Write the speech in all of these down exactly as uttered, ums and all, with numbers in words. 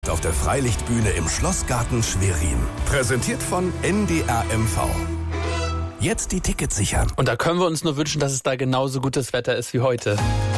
Auf der Freilichtbühne im Schlossgarten Schwerin. Präsentiert von N D R M V. Jetzt die Tickets sichern. Und da können wir uns nur wünschen, dass es da genauso gutes Wetter ist wie heute.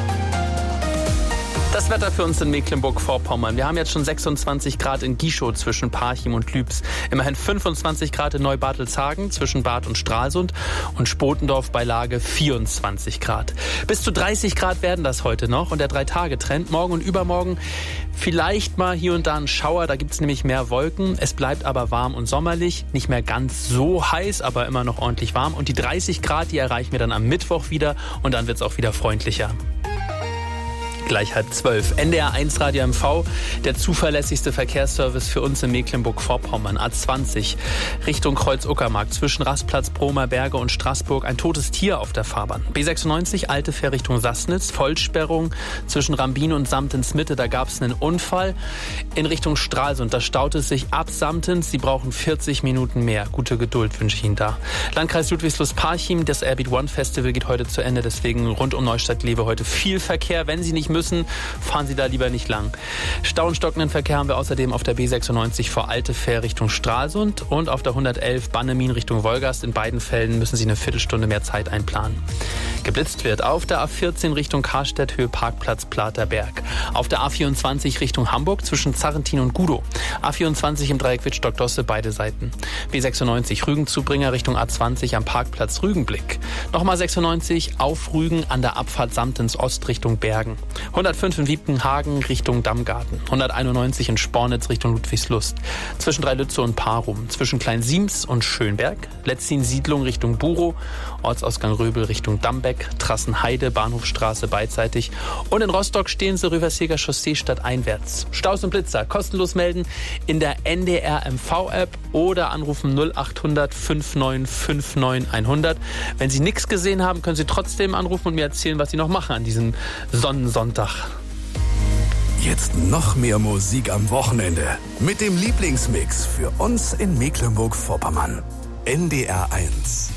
Das Wetter für uns in Mecklenburg-Vorpommern. Wir haben jetzt schon sechsundzwanzig Grad in Gieschow zwischen Parchim und Lübs. Immerhin fünfundzwanzig Grad in Neubartelshagen zwischen Bad und Stralsund und Spotendorf bei Lage vierundzwanzig Grad. Bis zu dreißig Grad werden das heute noch und der Drei-Tage-Trend. Morgen und übermorgen vielleicht mal hier und da ein Schauer, da gibt es nämlich mehr Wolken. Es bleibt aber warm und sommerlich, nicht mehr ganz so heiß, aber immer noch ordentlich warm. Und die dreißig Grad, die erreichen wir dann am Mittwoch wieder und dann wird es auch wieder freundlicher. Gleich halb zwölf. N D R eins Radio M V, der zuverlässigste Verkehrsservice für uns in Mecklenburg-Vorpommern. A zwanzig Richtung Kreuz-Uckermark zwischen Rastplatz, Bromerberge und Straßburg ein totes Tier auf der Fahrbahn. B sechsundneunzig Alte Fähr Richtung Sassnitz, Vollsperrung zwischen Rambin und Samtens Mitte. Da gab es einen Unfall. In Richtung Stralsund, da staut es sich ab Samtens. Sie brauchen vierzig Minuten mehr. Gute Geduld wünsche ich Ihnen da. Landkreis Ludwigslust-Parchim, das Airbeat One Festival geht heute zu Ende. Deswegen rund um Neustadt-Glewe heute viel Verkehr. Wenn Sie nicht müssen, fahren Sie da lieber nicht lang. Stau und stockenden Verkehr haben wir außerdem auf der B sechsundneunzig vor Alte Fähr Richtung Stralsund und auf der hundertelf Bannemin Richtung Wolgast. In beiden Fällen müssen Sie eine Viertelstunde mehr Zeit einplanen. Geblitzt wird auf der A vierzehn Richtung Karstedt, Höhe Parkplatz Platerberg. Auf der A vierundzwanzig Richtung Hamburg zwischen Zarrentin und Gudow. A vierundzwanzig im Dreieck Wittstock-Dosse, beide Seiten. B sechsundneunzig Rügen-Zubringer Richtung A zwanzig am Parkplatz Rügenblick. Nochmal sechsundneunzig auf Rügen an der Abfahrt Samtens Ost Richtung Bergen. hundertfünf in Wiebkenhagen Richtung Dammgarten. hunderteinundneunzig in Spornitz Richtung Ludwigslust. Zwischen Dreilütze und Parum. Zwischen Kleinsiems und Schönberg. Letzin-Siedlung Richtung Burow. Ortsausgang Röbel Richtung Dambeck. Trassenheide, Bahnhofstraße beidseitig. Und in Rostock stehen Sie Rüverseger Chaussee stadteinwärts. Staus und Blitzer kostenlos melden in der N D R M V-App oder anrufen null achthundert fünfundneunzig neunundfünfzig hundert. Wenn Sie nichts gesehen haben, können Sie trotzdem anrufen und mir erzählen, was Sie noch machen an diesem Sonnensonntag. Jetzt noch mehr Musik am Wochenende. Mit dem Lieblingsmix für uns in Mecklenburg-Vorpommern. N D R eins.